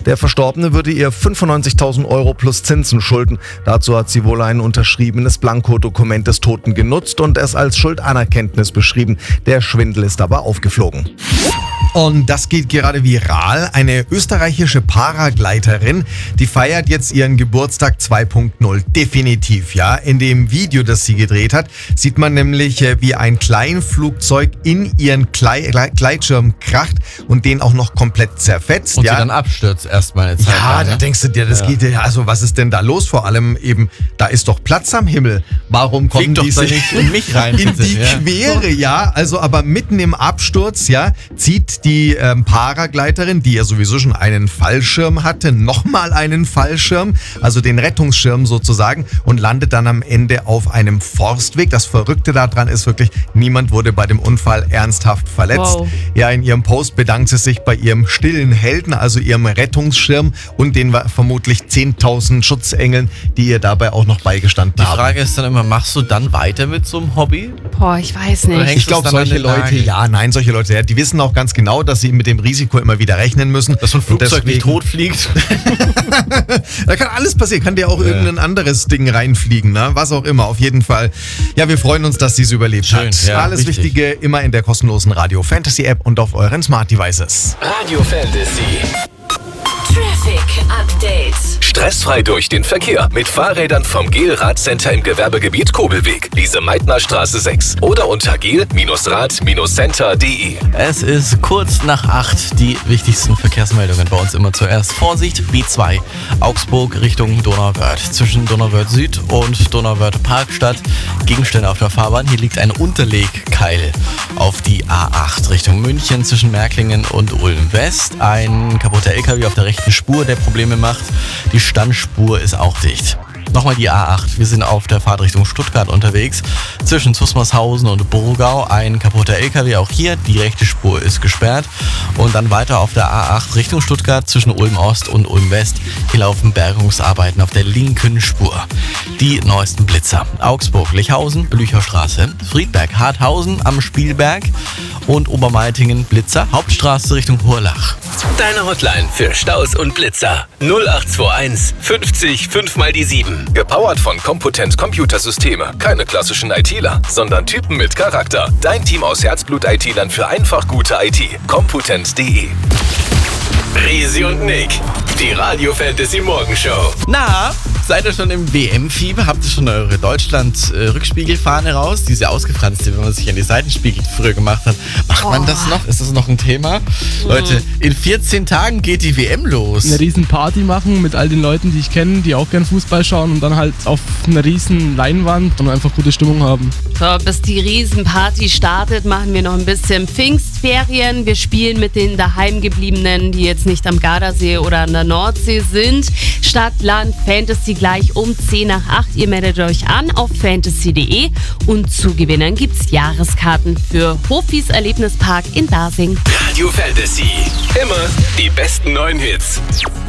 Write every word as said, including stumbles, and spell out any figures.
Der Verstorbene würde ihr fünfundneunzigtausend Euro plus Zinsen schulden. Dazu hat sie wohl ein unterschriebenes Blankodokument des Toten genutzt und es als Schuldanerkenntnis beschrieben. Der Schwindel ist aber aufgeflogen. Und das geht gerade viral. Eine österreichische Paragleiterin, die feiert jetzt ihren Geburtstag zwei Punkt null. Definitiv, ja. In dem Video, das sie gedreht hat, sieht man nämlich, wie ein Kleinflugzeug in ihren Klei- Gleitschirm kracht und den auch noch komplett zerfetzt. Und ja. sie dann abstürzt erstmal eine Zeit Ja, lang, da ne? denkst du dir, das Ja. geht ja, also was ist denn da los? Vor allem eben, da ist doch Platz am Himmel. Warum kommen Flieg doch diese da nicht in mich rein, in bitte, die ja. Quere, ja? Also aber mitten im Absturz, ja, zieht die ähm, Paragleiterin, die ja sowieso schon einen Fallschirm hatte, nochmal einen Fallschirm, also den Rettungsschirm sozusagen, und landet dann am Ende auf einem Forstweg. Das Verrückte daran ist wirklich, niemand wurde bei dem Unfall ernsthaft verletzt. Wow. Ja, in ihrem Post bedankt sie sich bei ihrem stillen Helden, also ihrem Rettungsschirm und den vermutlich zehntausend Schutzengeln, die ihr dabei auch noch beigestanden Die haben. Frage ist dann immer, machst du dann weiter mit so einem Hobby? Boah, ich weiß Oder nicht. hängst Ich glaube, du's dann solche an den Leute, Nagel? ja, nein, solche Leute, ja, die wissen auch ganz genau, dass sie mit dem Risiko immer wieder rechnen müssen. Dass so ein Und Flugzeug nicht deswegen- tot fliegt? Da kann alles passieren, kann dir auch irgendein anderes Ding reinfliegen, ne? Was auch immer, auf jeden Fall. Ja, wir freuen uns, dass sie es überlebt Schön, hat. ja, Alles richtig. Wichtige immer in der kostenlosen Radio Fantasy App und auf euren Smart Devices. Radio Fantasy. Traffic Update. Stressfrei durch den Verkehr mit Fahrrädern vom Gel-Radcenter im Gewerbegebiet Kobelweg, Lise Meitner Straße sechs oder unter gel-rad-center punkt de. Es ist kurz nach acht. Die wichtigsten Verkehrsmeldungen bei uns immer zuerst. Vorsicht, B zwei, Augsburg Richtung Donauwörth. Zwischen Donauwörth Süd und Donauwörth Parkstadt. Gegenstände auf der Fahrbahn. Hier liegt ein Unterlegkeil auf die A acht Richtung München zwischen Märklingen und Ulm West. Ein kaputter L K W auf der rechten Spur, der Probleme macht. Die Standspur ist auch dicht. Nochmal die A acht. Wir sind auf der Fahrt Richtung Stuttgart unterwegs. Zwischen Zusmarshausen und Burgau ein kaputter L K W. Auch hier, die rechte Spur ist gesperrt. Und dann weiter auf der A acht Richtung Stuttgart zwischen Ulm Ost und Ulm West. Hier laufen Bergungsarbeiten auf der linken Spur. Die neuesten Blitzer. Augsburg, Lechhausen, Blücherstraße, Friedberg, Harthausen am Spielberg und Obermeitingen, Blitzer, Hauptstraße Richtung Hurlach. Deine Hotline für Staus und Blitzer. null acht zwei eins fünfzig fünf mal die sieben. Gepowert von Computent Computersysteme. Keine klassischen ITler, sondern Typen mit Charakter. Dein Team aus Herzblut-I T-Lern für einfach gute I T. Computent punkt de. Resi und Nick, die Radio Fantasy Morgenshow. Na, seid ihr schon im W M-Fieber? Habt ihr schon eure Deutschland-Rückspiegelfahne raus? Diese ausgefranste, wenn man sich an die Seitenspiegel früher gemacht hat. Macht man das noch? Ist das noch ein Thema? Leute, in vierzehn Tagen geht die W M los. Eine riesen Party machen mit all den Leuten, die ich kenne, die auch gern Fußball schauen und dann halt auf einer riesen Leinwand und einfach gute Stimmung haben. So, bis die Riesenparty startet, machen wir noch ein bisschen Pfingstferien. Wir spielen mit den daheimgebliebenen, die jetzt nicht am Gardasee oder an der Nordsee sind. Stadt, Land, Fantasy gleich um zehn nach acht. Ihr meldet euch an auf fantasy punkt de und zu gewinnen gibt's Jahreskarten für Hofis Erlebnispark in Dasing. Radio Fantasy. Immer die besten neuen Hits.